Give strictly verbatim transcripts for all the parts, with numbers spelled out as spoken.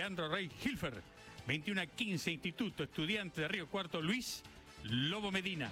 Leandro Rey Hilfer. veintiuno a quince, Instituto Estudiante de Río Cuarto, Luis Lobo Medina.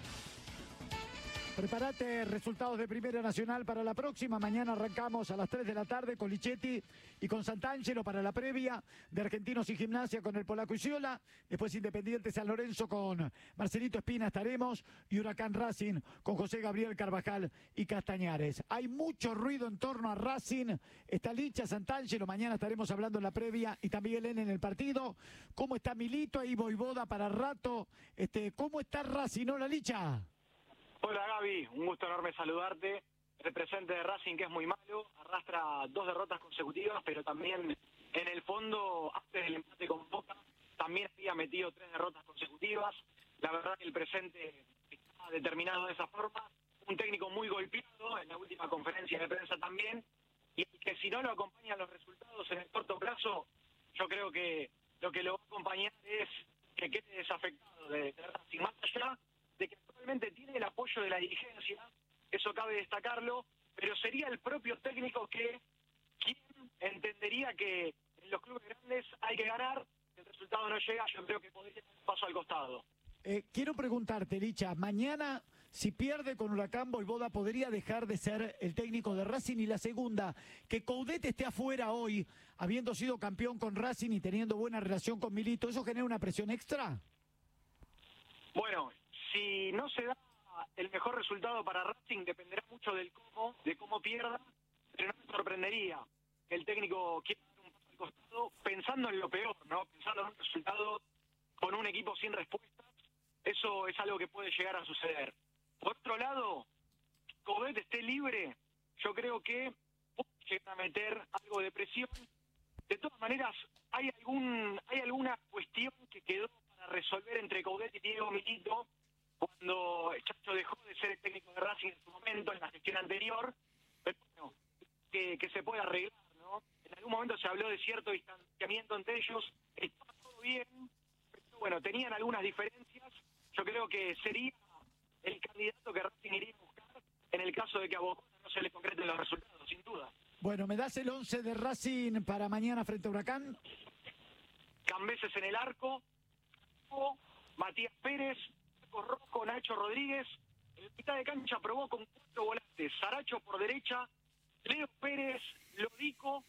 Prepárate, resultados de Primera Nacional para la próxima. Mañana arrancamos a las tres de la tarde con Lichetti y con Sant'Angelo para la previa de Argentinos y Gimnasia con el polaco Isciola. Después Independiente San Lorenzo con Marcelito Espina estaremos. Y Huracán Racing con José Gabriel Carvajal y Castañares. Hay mucho ruido en torno a Racing. Está Licha, Sant'Angelo. Mañana estaremos hablando en la previa y también él en el partido. ¿Cómo está Milito? Ahí Voivoda para rato. Este, ¿Cómo está Racing? Hola, Licha. Hola Gaby, un gusto enorme saludarte. El presente de Racing, que es muy malo, arrastra dos derrotas consecutivas, pero también en el fondo, antes del empate con Boca, también había metido tres derrotas consecutivas. La verdad que el presente está determinado de esa forma. Un técnico muy golpeado en la última conferencia de prensa también, y que si no lo acompañan los resultados en el corto plazo, yo creo que lo que lo va a acompañar es que quede desafectado de, de Racing, más allá de que actualmente tiene el apoyo de la dirigencia, eso cabe destacarlo, pero sería el propio técnico que quien entendería que en los clubes grandes hay que ganar, el resultado no llega, yo creo que podría dar un paso al costado. Eh, quiero preguntarte, Licha, mañana si pierde con Huracán, Voivoda podría dejar de ser el técnico de Racing. Y la segunda, que Coudet esté afuera hoy, habiendo sido campeón con Racing y teniendo buena relación con Milito, ¿eso genera una presión extra? Bueno, si no se da el mejor resultado para Racing, dependerá mucho del cómo, de cómo pierda, pero no me sorprendería que el técnico quiera dar un paso al costado pensando en lo peor, ¿no? Pensando en un resultado con un equipo sin respuestas. Eso es algo que puede llegar a suceder. Por otro lado, que Coudet esté libre, yo creo que puede llegar a meter algo de presión. De todas maneras, hay algún hay alguna cuestión que quedó para resolver entre Coudet y Diego Milito, cuando Chacho dejó de ser el técnico de Racing en su momento, en la gestión anterior, pero bueno, que, que se puede arreglar, ¿no? En algún momento se habló de cierto distanciamiento entre ellos, estaba todo bien, pero bueno, tenían algunas diferencias. Yo creo que sería el candidato que Racing iría a buscar en el caso de que a Boca no se le concreten los resultados, sin duda. Bueno, ¿me das el once de Racing para mañana frente a Huracán? Cambeses en el arco, Matías Pérez, Rojo, Nacho Rodríguez. En mitad de cancha probó con cuatro volantes: Saracho por derecha, Leo Pérez, Lodico.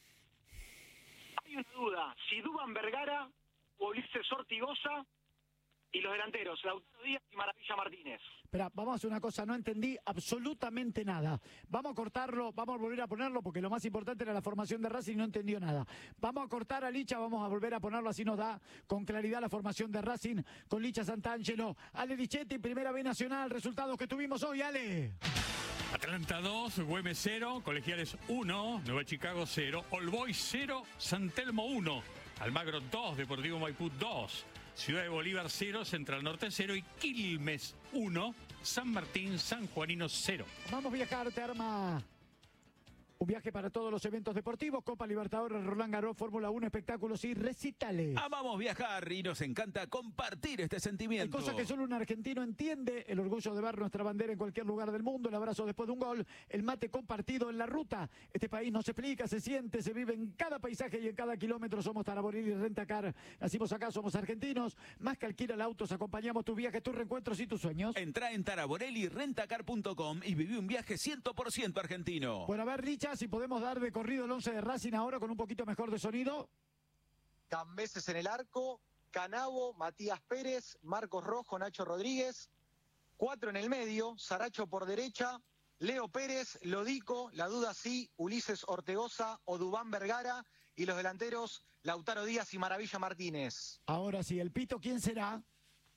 Hay una duda, si Dubán Vergara o Ulises Ortigosa, y los delanteros, Lautaro Díaz y Maravilla Martínez. Espera, vamos a hacer una cosa, no entendí absolutamente nada. Vamos a cortarlo, vamos a volver a ponerlo, porque lo más importante era la formación de Racing y no entendió nada. Vamos a cortar a Licha, vamos a volver a ponerlo, así nos da con claridad la formación de Racing con Licha Sant'Angelo. Ale Lichetti, Primera B Nacional, resultados que tuvimos hoy, Ale. Atlanta dos, Güemes cero, Colegiales uno, Nueva Chicago cero, All Boys cero, San Telmo uno, Almagro dos, Deportivo Maipú dos, Ciudad de Bolívar cero, Central Norte cero y Quilmes uno, San Martín, San Juanino cero. Vamos a viajar, te arma un viaje para todos los eventos deportivos, Copa Libertadores, Roland Garros, Fórmula uno, espectáculos y recitales. Amamos viajar y nos encanta compartir este sentimiento. Hay cosas que solo un argentino entiende: el orgullo de ver nuestra bandera en cualquier lugar del mundo, el abrazo después de un gol, el mate compartido en la ruta. Este país no se explica, se siente, se vive en cada paisaje y en cada kilómetro. Somos Taraborelli y Rentacar. Nacimos acá, somos argentinos. Más que alquilar autos, acompañamos tus viajes, tus reencuentros y tus sueños. Entrá en taraborelli rentacar punto com y viví un viaje cien por ciento argentino. Bueno, a ver, Richa, si podemos dar de corrido el once de Racing ahora con un poquito mejor de sonido. Cambeses en el arco, Canavo, Matías Pérez, Marcos Rojo, Nacho Rodríguez. Cuatro en el medio, Saracho por derecha, Leo Pérez, Lodico, la duda sí, Ulises Ortegoza o Dubán Vergara. Y los delanteros, Lautaro Díaz y Maravilla Martínez. Ahora sí, el pito, ¿quién será?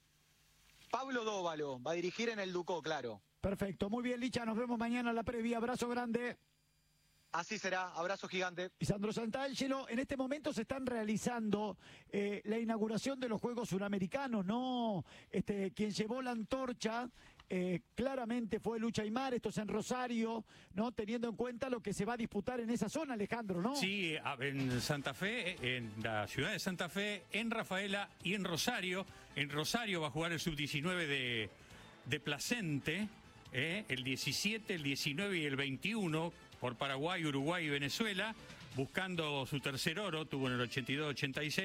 Pablo Dóvalo, va a dirigir en el Ducó, claro. Perfecto, muy bien, Licha, nos vemos mañana en la previa. Abrazo grande. Así será, abrazo gigante. Lisandro Sant'Angelo, en este momento se están realizando eh, la inauguración de los Juegos Suramericanos, ¿no? Este, quien llevó la antorcha eh, claramente fue Lucha Aymar, esto es en Rosario, ¿no? Teniendo en cuenta lo que se va a disputar en esa zona, Alejandro, ¿no? Sí, en Santa Fe, en la ciudad de Santa Fe, en Rafaela y en Rosario. En Rosario va a jugar el sub diecinueve de, de Placente, eh, el diecisiete, el diecinueve y el veintiuno, por Paraguay, Uruguay y Venezuela, buscando su tercer oro, tuvo en el ochenta y dos ochenta y seis.